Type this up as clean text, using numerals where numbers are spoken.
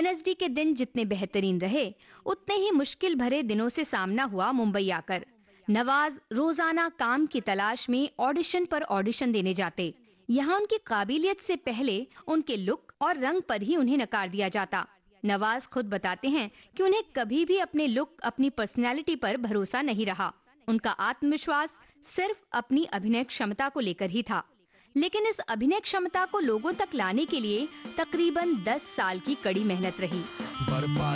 Wednesday के दिन जितने बेहतरीन रहे, उतने ही मुश्किल भरे दिनों से सामना हुआ मुंबई आकर। नवाज रोजाना काम की तलाश में ऑडिशन पर ऑडिशन देने जाते। यहाँ उनकी काबिलियत से पहले उनके लुक और रंग पर ही उन्हें नकार दिया जाता। नवाज खुद बताते हैं कि उन्हें कभी भी अपने लुक, अपनी पर्सनैलिटी पर भरोसा नहीं रहा। उनका आत्मविश्वास सिर्फ अपनी अभिनय क्षमता को लेकर ही था। लेकिन इस अभिनय क्षमता को लोगों तक लाने के लिए तकरीबन 10 साल की कड़ी मेहनत रही।